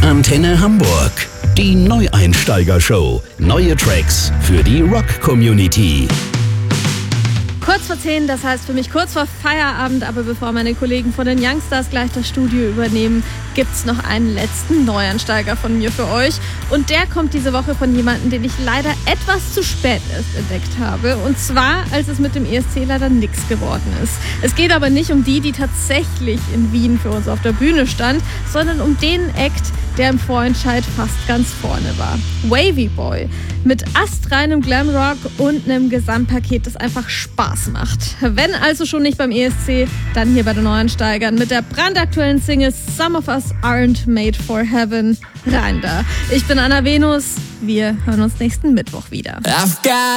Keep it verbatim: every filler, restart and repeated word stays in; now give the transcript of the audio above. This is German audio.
Antenne Hamburg, die Neueinsteiger-Show. Neue Tracks für die Rock-Community. Kurz vor zehn, das heißt für mich kurz vor Feierabend, aber bevor meine Kollegen von den Youngstars gleich das Studio übernehmen, gibt's noch einen letzten Neuansteiger von mir für euch. Und der kommt diese Woche von jemandem, den ich leider etwas zu spät erst entdeckt habe. Und zwar, als es mit dem E S C leider nichts geworden ist. Es geht aber nicht um die, die tatsächlich in Wien für uns auf der Bühne stand, sondern um den Act, der im Vorentscheid fast ganz vorne war. Wavy Boy. Mit astreinem Glamrock und einem Gesamtpaket, das einfach Spaß macht. Wenn also schon nicht beim E S C, dann hier bei den Neuansteigern mit der brandaktuellen Single Some of Us Aren't Made for Heaven. Rein da. Ich bin Anna Venus. Wir hören uns nächsten Mittwoch wieder.